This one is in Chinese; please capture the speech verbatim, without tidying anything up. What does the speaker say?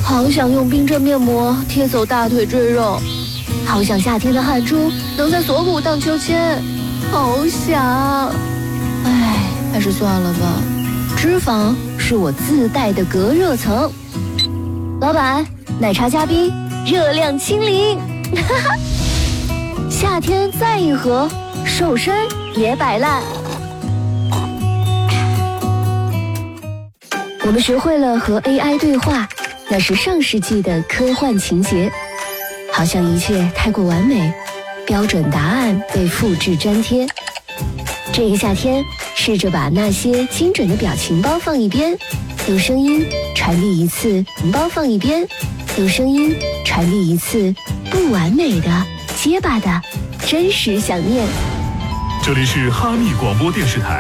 好想用冰镇面膜贴走大腿赘肉，好想夏天的汗珠能在锁骨荡秋千，好想。唉，还是算了吧。脂肪是我自带的隔热层。老板，奶茶加冰，热量清零。夏天再一盒，瘦身也摆烂。我们学会了和 A I 对话，那是上世纪的科幻情节。好像一切太过完美，标准答案被复制粘贴。这个夏天，试着把那些精准的表情包放一边，用声音传递一次红包放一边，用声音传递一次不完美的、结巴的真实想念。 这里是哈密广播电视台。